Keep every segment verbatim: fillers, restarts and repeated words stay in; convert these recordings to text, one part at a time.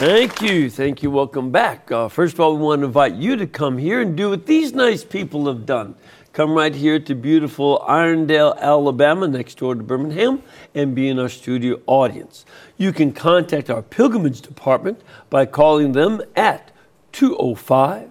Thank you. Thank you. Welcome back. Uh, first of all, we want to invite you to come here and do what these nice people have done. Come right here to beautiful Irondale, Alabama, next door to Birmingham, and be in our studio audience. You can contact our pilgrimage department by calling them at two oh five,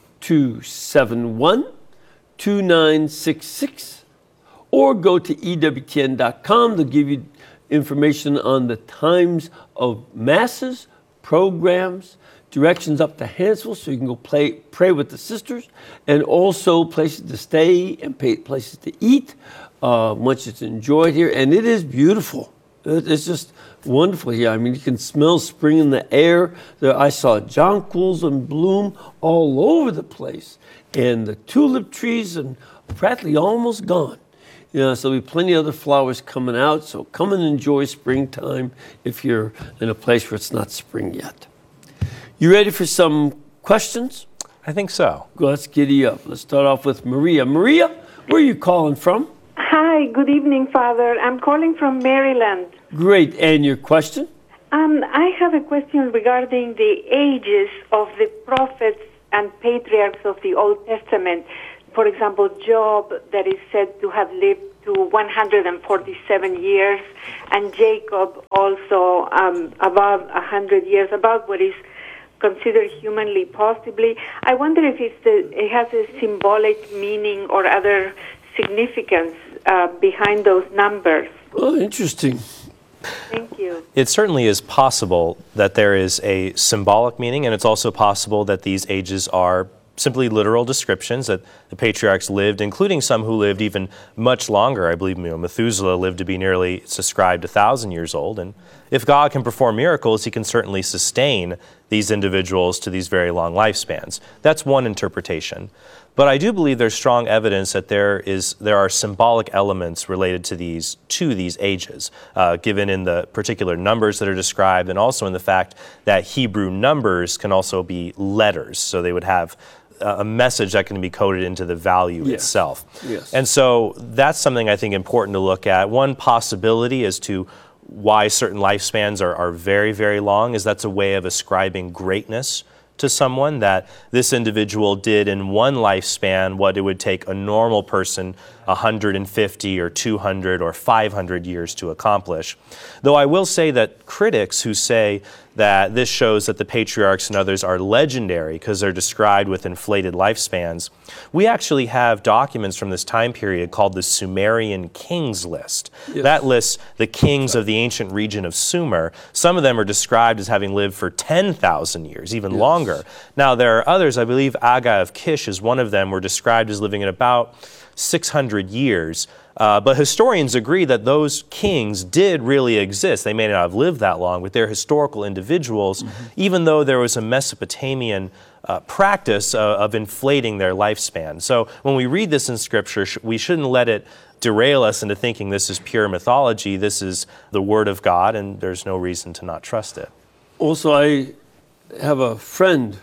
two seven one, two nine six six or go to E W T N dot com. They'll give you information on the times of masses, programs, directions up to Hansville so you can go play, pray with the sisters, and also places to stay and pay, places to eat. Uh, much it's enjoyed here, and it is beautiful. It's just wonderful here. I mean, you can smell spring in the air. There, I saw jonquils in bloom all over the place, and the tulip trees are practically almost gone. You know, so there'll be plenty of other flowers coming out. So come and enjoy springtime if you're in a place where it's not spring yet. You ready for some questions? I think so. Well, let's giddy up. Let's start off with Maria. Maria, where are you calling from? Hi, good evening, Father. I'm calling from Maryland. Great. And your question? Um, I have a question regarding the ages of the prophets and patriarchs of the Old Testament. For example, Job, that is said to have lived to one hundred forty-seven years, and Jacob also um, above one hundred years, about what is considered humanly possibly. I wonder if it's the, it has a symbolic meaning or other significance uh, behind those numbers. Oh, interesting. Thank you. It certainly is possible that there is a symbolic meaning, and it's also possible that these ages are simply literal descriptions that the patriarchs lived, including some who lived even much longer. I believe you know, Methuselah lived to be nearly, it's ascribed, a thousand years old. And if God can perform miracles, he can certainly sustain these individuals to these very long lifespans. That's one interpretation. But I do believe there's strong evidence that there is there are symbolic elements related to these to these ages, uh, given in the particular numbers that are described, and also in the fact that Hebrew numbers can also be letters, so they would have a message that can be coded into the value yes. itself. Yes. And so that's something I think important to look at. One possibility as to why certain lifespans are, are very, very long is that's a way of ascribing greatness to someone, that this individual did in one lifespan what it would take a normal person one hundred fifty or two hundred or five hundred years to accomplish. Though I will say that critics who say that this shows that the patriarchs and others are legendary because they're described with inflated lifespans, we actually have documents from this time period called the Sumerian Kings List. Yes. That lists the kings of the ancient region of Sumer. Some of them are described as having lived for ten thousand years, even yes. longer. Now, there are others, I believe Agag of Kish is one of them, were described as living in about six hundred years. Uh, but historians agree that those kings did really exist. They may not have lived that long, but they're historical individuals, mm-hmm. even though there was a Mesopotamian uh, practice uh, of inflating their lifespan. So when we read this in Scripture, sh- we shouldn't let it derail us into thinking this is pure mythology. This is the Word of God, and there's no reason to not trust it. Also, I have a friend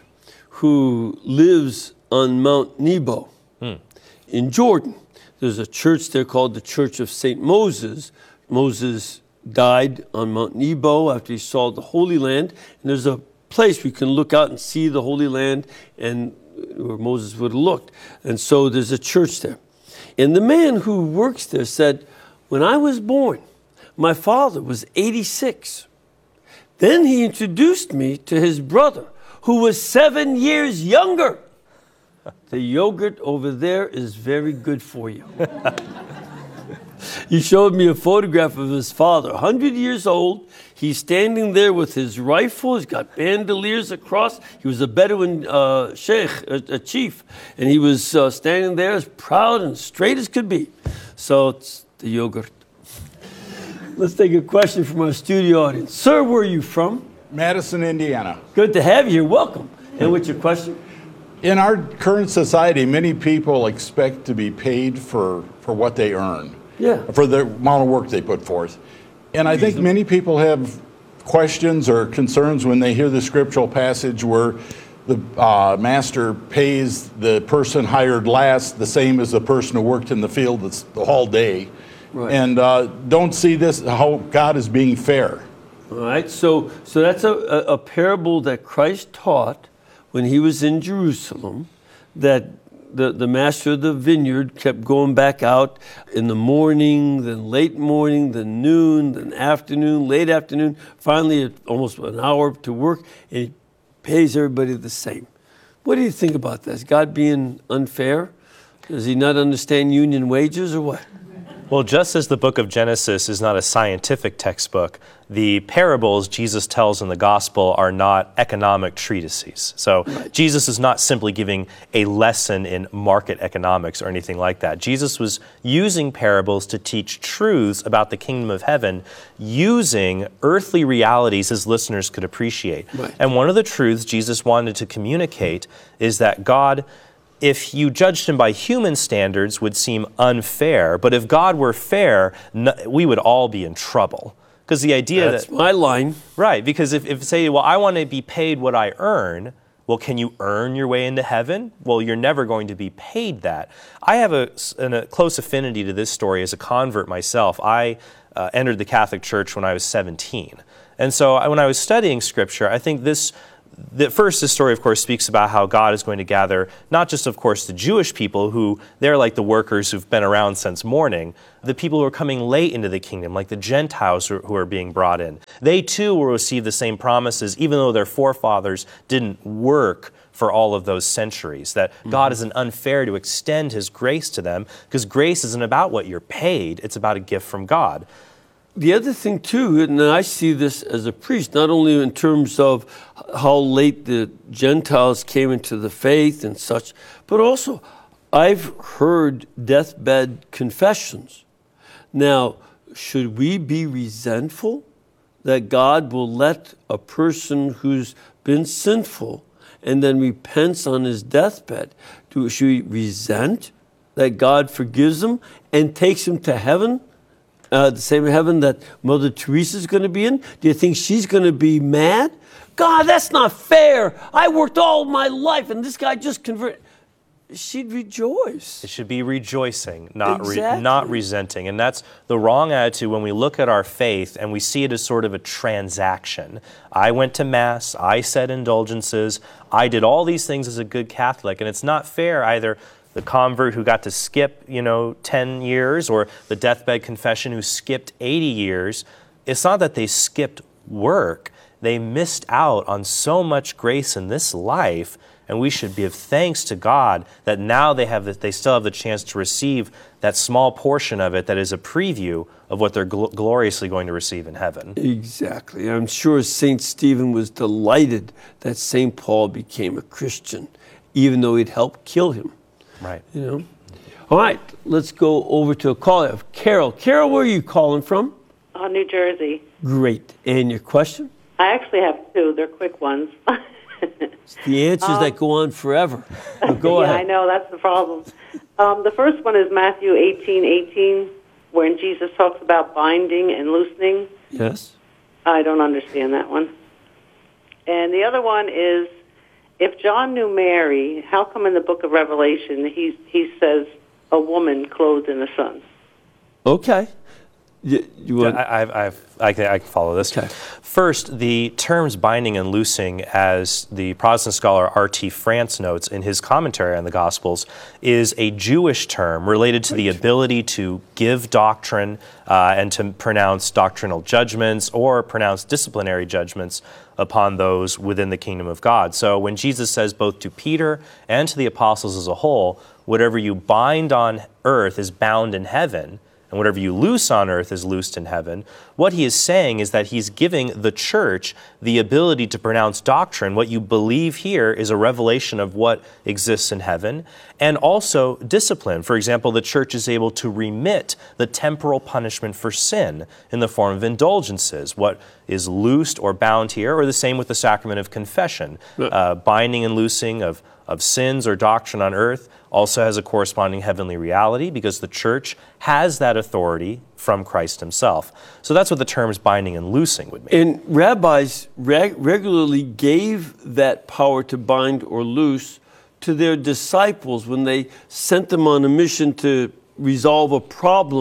who lives on Mount Nebo hmm. in Jordan. There's a church there called the Church of Saint Moses. Moses died on Mount Nebo after he saw the Holy Land. And there's a place we can look out and see the Holy Land and where Moses would have looked. And so there's a church there. And the man who works there said, when I was born, my father was eighty-six. Then he introduced me to his brother, who was seven years younger. The yogurt over there is very good for you. He showed me a photograph of his father, one hundred years old. He's standing there with his rifle. He's got bandoliers across. He was a Bedouin uh, sheikh, a, a chief, and he was uh, standing there as proud and straight as could be. So it's the yogurt. Let's take a question from our studio audience. Sir, where are you from? Madison, Indiana. Good to have you here. Welcome. And what's your question? In our current society, many people expect to be paid for, for what they earn, yeah. for the amount of work they put forth. And I think many people have questions or concerns when they hear the scriptural passage where the uh, master pays the person hired last the same as the person who worked in the field the whole day. Right. And uh, don't see this, how God is being fair. All right, so so that's a, a, a parable that Christ taught when he was in Jerusalem, that the, the master of the vineyard kept going back out in the morning, then late morning, then noon, then afternoon, late afternoon, finally almost an hour to work, and he pays everybody the same. What do you think about that? Is God being unfair? Does he not understand union wages or what? Well, just as the book of Genesis is not a scientific textbook, the parables Jesus tells in the gospel are not economic treatises. So right. Jesus is not simply giving a lesson in market economics or anything like that. Jesus was using parables to teach truths about the kingdom of heaven using earthly realities his listeners could appreciate. Right. And one of the truths Jesus wanted to communicate is that God, if you judged him by human standards, would seem unfair. But if God were fair, no, we would all be in trouble. Because the idea That's that... my line. Right, because if, if say, well, I want to be paid what I earn, well, can you earn your way into heaven? Well, you're never going to be paid that. I have a, a close affinity to this story as a convert myself. I uh, entered the Catholic Church when I was seventeen. And so I, when I was studying Scripture, I think this... The first, this story, of course, speaks about how God is going to gather not just, of course, the Jewish people, who they're like the workers who've been around since morning, the people who are coming late into the kingdom, like the Gentiles who are being brought in. They too will receive the same promises, even though their forefathers didn't work for all of those centuries, that mm-hmm. God isn't unfair to extend his grace to them, because grace isn't about what you're paid, it's about a gift from God. The other thing, too, and I see this as a priest, not only in terms of how late the Gentiles came into the faith and such, but also I've heard deathbed confessions. Now, should we be resentful that God will let a person who's been sinful and then repents on his deathbed? Do, should we resent that God forgives him and takes him to heaven? Uh, the same heaven that Mother Teresa is going to be in? Do you think she's going to be mad? God, that's not fair. I worked all my life and this guy just converted. She'd rejoice. It should be rejoicing, not exactly. re- not resenting. And that's the wrong attitude when we look at our faith and we see it as sort of a transaction. I went to Mass, I said indulgences, I did all these things as a good Catholic, and it's not fair either the convert who got to skip, you know, ten years, or the deathbed confession who skipped eighty years. It's not that they skipped work. They missed out on so much grace in this life, and we should give thanks to God that now they have the, they still have the chance to receive that small portion of it that is a preview of what they're gl- gloriously going to receive in heaven. Exactly. I'm sure Saint Stephen was delighted that Saint Paul became a Christian, even though he'd helped kill him. Right. You know. All right, let's go over to a call of Carol. Carol, where are you calling from? Uh, New Jersey. Great. And your question? I actually have two. They're quick ones. It's the answers um, that go on forever. So go yeah, ahead. I know. That's the problem. Um, the first one is Matthew eighteen eighteen, when Jesus talks about binding and loosening. Yes. I don't understand that one. And the other one is, if John knew Mary, how come in the book of Revelation he he says a woman clothed in the sun? Okay. You, you want... yeah, I, I've, I've, I, can, I can follow this. Okay. First, the terms binding and loosing, as the Protestant scholar R T France notes in his commentary on the Gospels, is a Jewish term related to the ability to give doctrine uh, and to pronounce doctrinal judgments or pronounce disciplinary judgments upon those within the kingdom of God. So when Jesus says both to Peter and to the apostles as a whole, whatever you bind on earth is bound in heaven, and whatever you loose on earth is loosed in heaven, what he is saying is that he's giving the church the ability to pronounce doctrine. What you believe here is a revelation of what exists in heaven, and also discipline. For example, the church is able to remit the temporal punishment for sin in the form of indulgences. What is loosed or bound here, or the same with the sacrament of confession. Uh, binding and loosing of, of sins or doctrine on earth also has a corresponding heavenly reality, because the church has that authority from Christ himself. So that's what the terms binding and loosing would mean. And rabbis reg- regularly gave that power to bind or loose to their disciples when they sent them on a mission to resolve a problem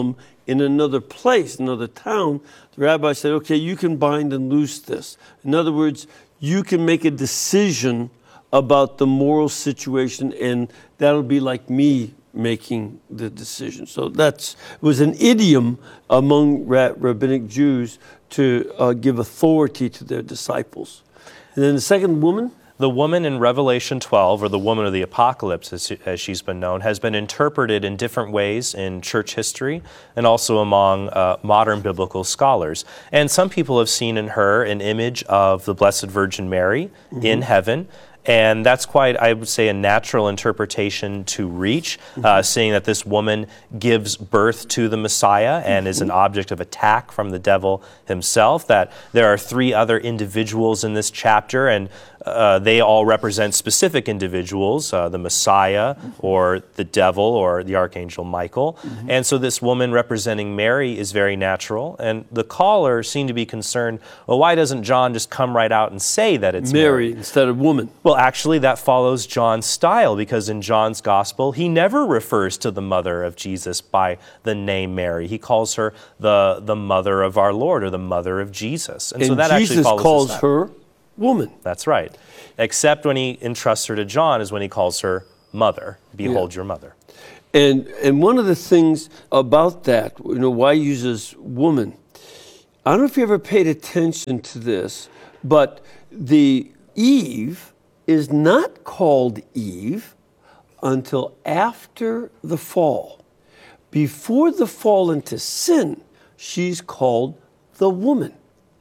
in another place, another town, the rabbi said, okay, you can bind and loose this. In other words, you can make a decision about the moral situation, and that'll be like me making the decision. So that's it was an idiom among ra- rabbinic Jews to uh, give authority to their disciples. And then the second woman? The woman in Revelation twelve, or the woman of the apocalypse, as, as she's been known, has been interpreted in different ways in church history and also among uh, modern biblical scholars. And some people have seen in her an image of the Blessed Virgin Mary mm-hmm. in heaven. And that's quite, I would say, a natural interpretation to reach, mm-hmm. uh, seeing that this woman gives birth to the Messiah and mm-hmm. is an object of attack from the devil himself, that there are three other individuals in this chapter, and uh, they all represent specific individuals, uh, the Messiah mm-hmm. or the devil or the Archangel Michael. Mm-hmm. And so this woman representing Mary is very natural. And the caller seemed to be concerned, well, why doesn't John just come right out and say that it's Mary, Mary instead of woman? Well, actually, that follows John's style, because in John's gospel, he never refers to the mother of Jesus by the name Mary. He calls her the, the mother of our Lord, or the mother of Jesus. And, and so that Jesus actually follows calls her woman. That's right. Except when he entrusts her to John is when he calls her mother. Behold yeah. your mother. And and one of the things about that, you know, why he uses woman, I don't know if you ever paid attention to this, but the Eve is not called Eve until after the fall. Before the fall into sin, she's called the woman.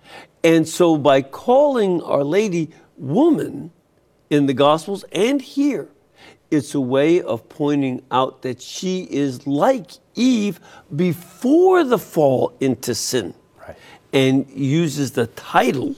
And so by calling Our Lady woman in the Gospels and here, it's a way of pointing out that she is like Eve before the fall into sin. Right. And uses the title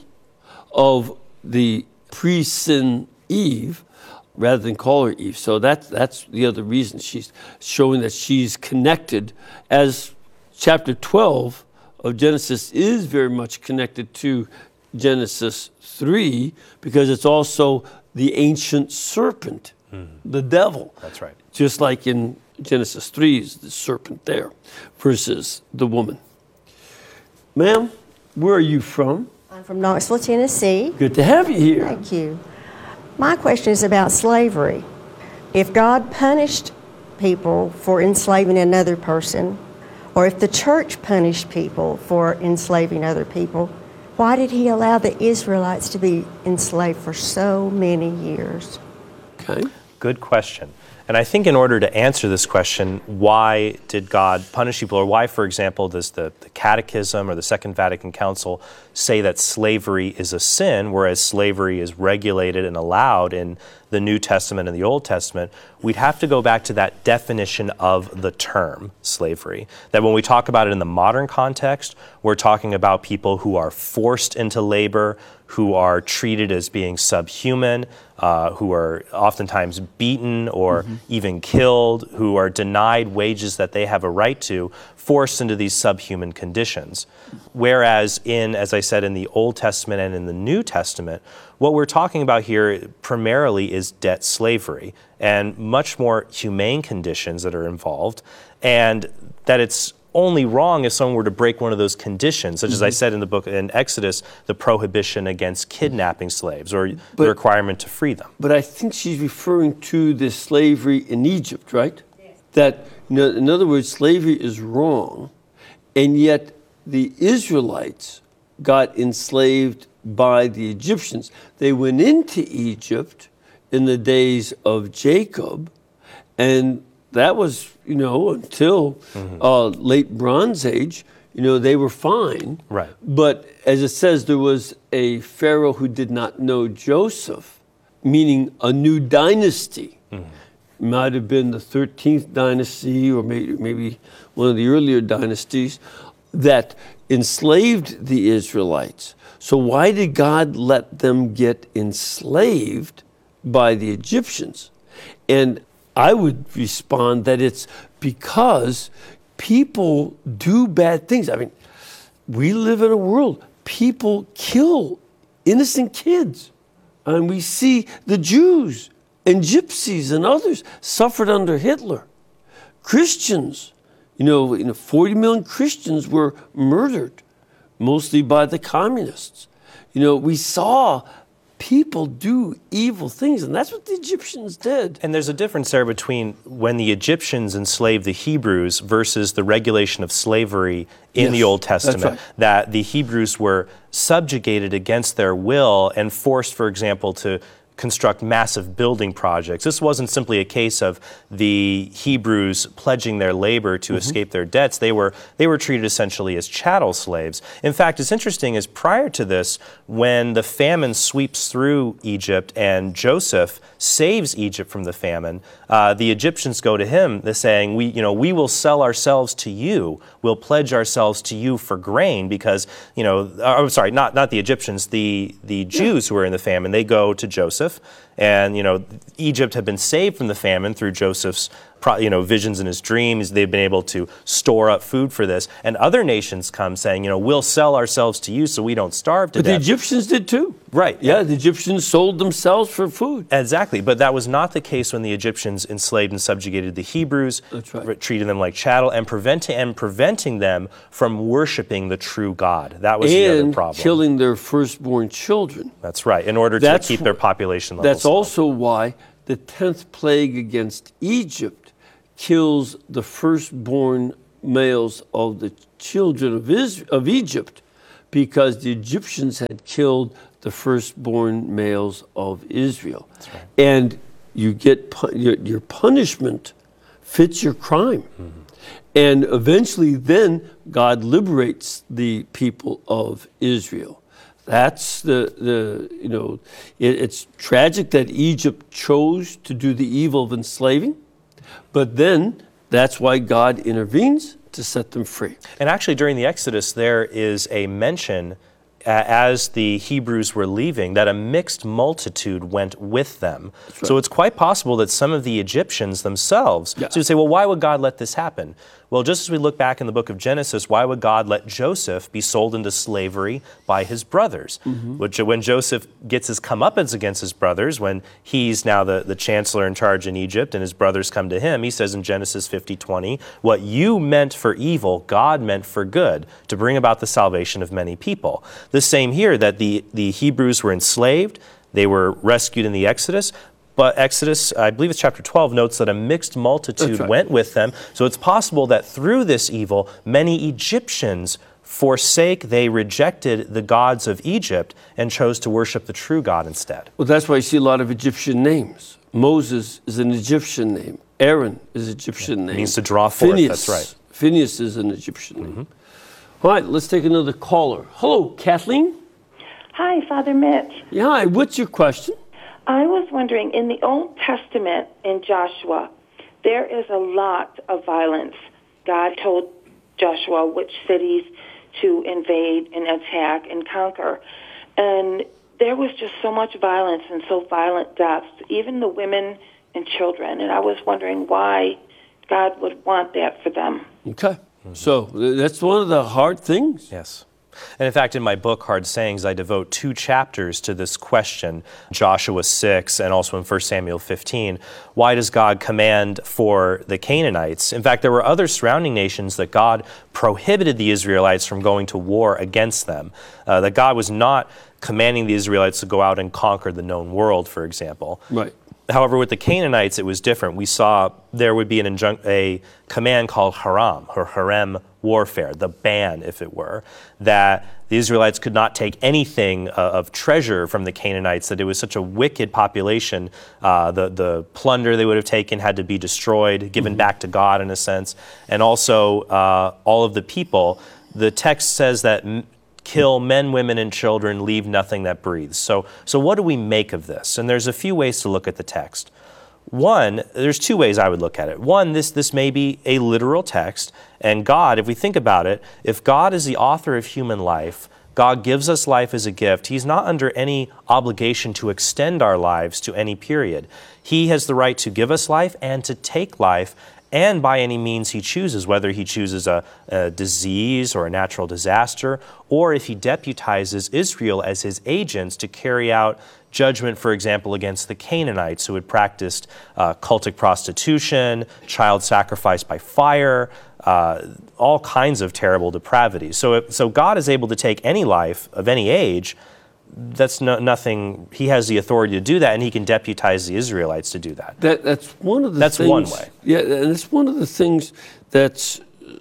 of the pre-sin Eve rather than call her Eve. So that's, that's the other reason she's showing that she's connected, as chapter twelve of Genesis is very much connected to Genesis three, because it's also the ancient serpent, mm-hmm. the devil. That's right. Just like in Genesis three is the serpent there versus the woman. Ma'am, where are you from? I'm from Knoxville, Tennessee. Good to have you here. Thank you. My question is about slavery. If God punished people for enslaving another person, or if the church punished people for enslaving other people, why did he allow the Israelites to be enslaved for so many years? Okay. Good question. And I think in order to answer this question, why did God punish people, or why, for example, does the, the Catechism or the Second Vatican Council say that slavery is a sin, whereas slavery is regulated and allowed in the New Testament and the Old Testament, we'd have to go back to that definition of the term slavery. That when we talk about it in the modern context, we're talking about people who are forced into labor, who are treated as being subhuman, uh, who are oftentimes beaten or mm-hmm. even killed, who are denied wages that they have a right to, forced into these subhuman conditions. Whereas in, as I said, in the Old Testament and in the New Testament, what we're talking about here primarily is debt slavery and much more humane conditions that are involved, and that it's only wrong if someone were to break one of those conditions, such mm-hmm. as I said in the book in Exodus, the prohibition against kidnapping slaves or but, the requirement to free them. But I think she's referring to the slavery in Egypt, right? Yes. That, you know, in other words, slavery is wrong, and yet the Israelites got enslaved by the Egyptians. They went into Egypt in the days of Jacob, and that was, you know, until mm-hmm. uh, late Bronze Age, you know, they were fine. Right. But as it says, there was a Pharaoh who did not know Joseph, meaning a new dynasty. Mm-hmm. Might have been the thirteenth dynasty or maybe, maybe one of the earlier dynasties that enslaved the Israelites. So why did God let them get enslaved by the Egyptians? And I would respond that it's because people do bad things. I mean, we live in a world, people kill innocent kids. And we see the Jews and gypsies and others suffered under Hitler. Christians, You know, you know, forty million Christians were murdered, mostly by the communists. You know, we saw people do evil things, and that's what the Egyptians did. And there's a difference there between when the Egyptians enslaved the Hebrews versus the regulation of slavery in Yes, the Old that's Testament, right. that the Hebrews were subjugated against their will and forced, for example, to construct massive building projects. This wasn't simply a case of the Hebrews pledging their labor to mm-hmm. escape their debts. They were they were treated essentially as chattel slaves. In fact, it's interesting is prior to this, when the famine sweeps through Egypt and Joseph saves Egypt from the famine, uh, the Egyptians go to him, they're saying, "We, you know, we will sell ourselves to you. We'll pledge ourselves to you for grain," because, you know, I'm sorry, not not the Egyptians, the the Jews who were in the famine. They go to Joseph. And, you know, Egypt had been saved from the famine through Joseph's, you know, visions in his dreams. They've been able to store up food for this. And other nations come saying, you know, we'll sell ourselves to you so we don't starve to but death. But the Egyptians did too. Right. Yeah, the Egyptians sold themselves for food. Exactly. But that was not the case when the Egyptians enslaved and subjugated the Hebrews, That's right. treated them like chattel, and preventing and preventing them from worshiping the true God. That was and the other problem. killing their firstborn children. That's right, in order to That's keep their population levels That's low. also why the tenth plague against Egypt kills the firstborn males of the children of, Is- of Egypt, because the Egyptians had killed the firstborn males of Israel. That's right. And you get pu- your, your punishment fits your crime. Mm-hmm. And eventually then God liberates the people of Israel. That's the, the you know, it, it's tragic that Egypt chose to do the evil of enslaving, but then that's why God intervenes to set them free. And actually during the Exodus, there is a mention uh, as the Hebrews were leaving that a mixed multitude went with them. Right. So it's quite possible that some of the Egyptians themselves, yeah. so you say, well, why would God let this happen? Well, just as we look back in the book of Genesis, why would God let Joseph be sold into slavery by his brothers? Mm-hmm. Which, when Joseph gets his comeuppance against his brothers, when he's now the, the chancellor in charge in Egypt and his brothers come to him, he says in Genesis fifty twenty, what you meant for evil, God meant for good, to bring about the salvation of many people. The same here, that the, the Hebrews were enslaved, they were rescued in the Exodus, but Exodus, I believe it's chapter twelve, notes that a mixed multitude right. went with them. So it's possible that through this evil, many Egyptians forsake, they rejected the gods of Egypt and chose to worship the true God instead. Well, that's why you see a lot of Egyptian names. Moses is an Egyptian name. Aaron is an Egyptian yeah, name. It means to draw forth, Phineas, that's right. Phineas is an Egyptian mm-hmm. name. All right, let's take another caller. Hello, Kathleen. Hi, Father Mitch. Yeah, hi, what's your question? I was wondering, in the Old Testament, in Joshua, there is a lot of violence. God told Joshua which cities to invade and attack and conquer. And there was just so much violence and so violent deaths, even the women and children. And I was wondering why God would want that for them. Okay. Mm-hmm. So that's one of the hard things. Yes. And in fact, in my book, Hard Sayings, I devote two chapters to this question, Joshua six and also in First Samuel fifteen. Why does God command for the Canaanites? In fact, there were other surrounding nations that God prohibited the Israelites from going to war against them. Uh, that God was not commanding the Israelites to go out and conquer the known world, for example. Right. However, with the Canaanites, it was different. We saw there would be an injun- a command called haram, or harem warfare, the ban, if it were, that the Israelites could not take anything uh, of treasure from the Canaanites, that it was such a wicked population. Uh, the, the plunder they would have taken had to be destroyed, given mm-hmm. back to God in a sense. And also, uh, all of the people, the text says that m- kill men, women, and children, leave nothing that breathes. So, so what do we make of this? And there's a few ways to look at the text. One, there's two ways I would look at it. One, this, this may be a literal text, and God, if we think about it, if God is the author of human life, God gives us life as a gift, He's not under any obligation to extend our lives to any period. He has the right to give us life and to take life and by any means he chooses, whether he chooses a, a disease or a natural disaster, or if he deputizes Israel as his agents to carry out judgment, for example, against the Canaanites who had practiced uh, cultic prostitution, child sacrifice by fire, uh, all kinds of terrible depravities. So, if, so God is able to take any life of any age. That's no, nothing. He has the authority to do that, and he can deputize the Israelites to do that. That that's one of the. That's things, one way. Yeah, and it's one of the things that's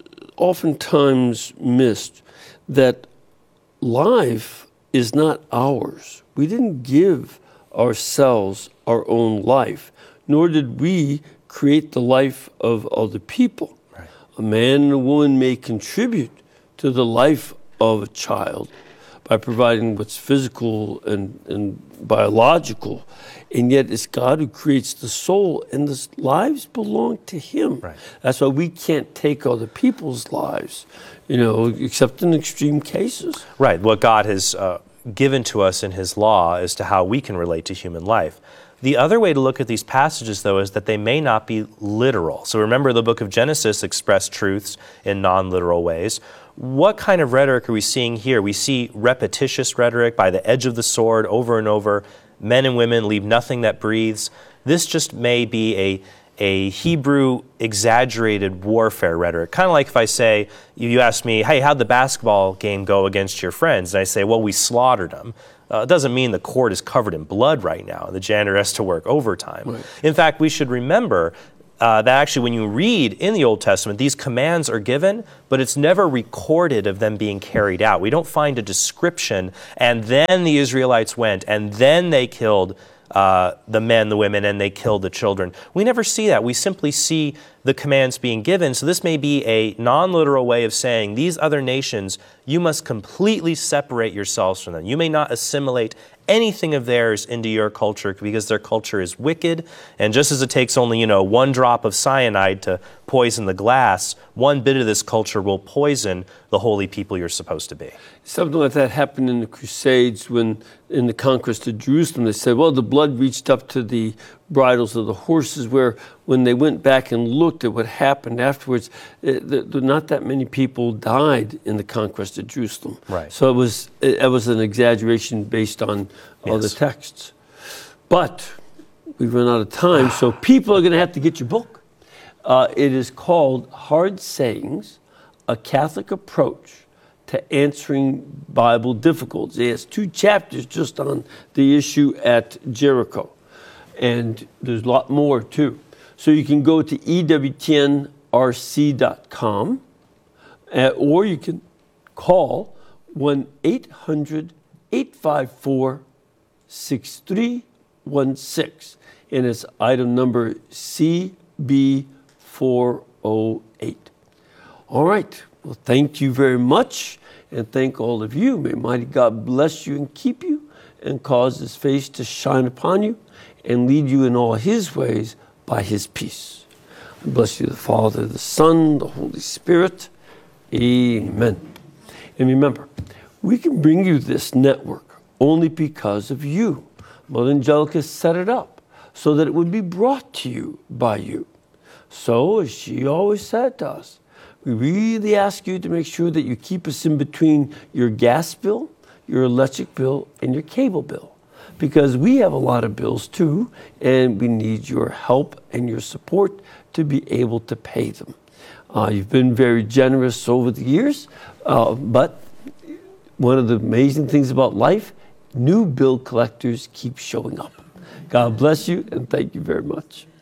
oftentimes missed. That life is not ours. We didn't give ourselves our own life, nor did we create the life of other people. Right. A man and a woman may contribute to the life of a child by providing what's physical and, and biological, and yet it's God who creates the soul, and the lives belong to Him. Right. That's why we can't take other people's lives, you know, except in extreme cases. Right. What God has uh, given to us in His law as to how we can relate to human life. The other way to look at these passages, though, is that they may not be literal. So remember, the book of Genesis expressed truths in non-literal ways. What kind of rhetoric are we seeing here? We see repetitious rhetoric by the edge of the sword over and over. Men and women leave nothing that breathes. This just may be a, a Hebrew exaggerated warfare rhetoric. Kind of like if I say, you ask me, hey, how'd the basketball game go against your friends? And I say, well, we slaughtered them. Uh, it doesn't mean the court is covered in blood right now. The janitor has to work overtime. Right. In fact, we should remember Uh, that actually when you read in the Old Testament, these commands are given, but it's never recorded of them being carried out. We don't find a description, and then the Israelites went, and then they killed uh, the men, the women, and they killed the children. We never see that. We simply see the commands being given. So this may be a non-literal way of saying, these other nations, you must completely separate yourselves from them. You may not assimilate anything of theirs into your culture because their culture is wicked. And just as it takes only, you know, one drop of cyanide to poison the glass, one bit of this culture will poison the holy people you're supposed to be. Something like that happened in the Crusades when, in the conquest of Jerusalem, they said, well, the blood reached up to the bridles of the horses, where when they went back and looked at what happened afterwards, it, the, the, not that many people died in the conquest of Jerusalem. Right. So it was, it, it was an exaggeration based on all the Yes. texts. But we've run out of time, so people are going to have to get your book. Uh, it is called Hard Sayings, A Catholic Approach to Answering Bible Difficulties. It has two chapters just on the issue at Jericho. And there's a lot more, too. So you can go to E W T N R C dot com, uh, or you can call one eight hundred, eight five four, six three one six. And it's item number C B four oh eight. All right. Well, thank you very much, and thank all of you. May mighty God bless you and keep you, and cause His face to shine upon you, and lead you in all His ways by His peace. I bless you, the Father, the Son, the Holy Spirit. Amen. And remember, we can bring you this network only because of you. Mother Angelica set it up so that it would be brought to you by you. So, as she always said to us, we really ask you to make sure that you keep us in between your gas bill, your electric bill, and your cable bill. Because we have a lot of bills too, and we need your help and your support to be able to pay them. Uh, you've been very generous over the years, uh, but one of the amazing things about life, new bill collectors keep showing up. God bless you, and thank you very much.